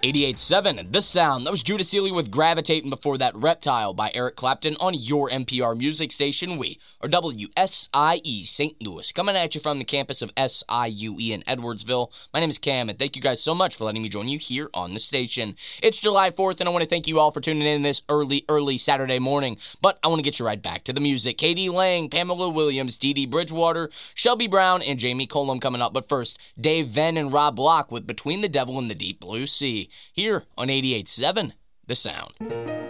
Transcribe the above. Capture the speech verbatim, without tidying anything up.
eighty-eight point seven, The Sound. That was Judah Seeley with Gravitate, and before that, Reptile by Eric Clapton on your N P R music station. We are W S I E Saint Louis, coming at you from the campus of S I U E in Edwardsville. My name is Cam, and thank you guys so much for letting me join you here on the station. It's July fourth, and I want to thank you all for tuning in this early, early Saturday morning, but I want to get you right back to the music. Katie Lang, Pamela Williams, Dee Dee Bridgewater, Shelby Brown, and Jamie Cullum coming up, but first, Dave Venn and Rob Block with Between the Devil and the Deep Blue Sea, here on eighty-eight point seven, The Sound.